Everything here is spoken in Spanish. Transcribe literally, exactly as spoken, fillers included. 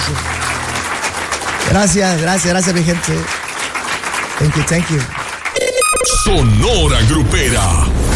aplauso. Gracias, gracias, gracias, mi gente. Thank you, thank you. Sonora Grupera.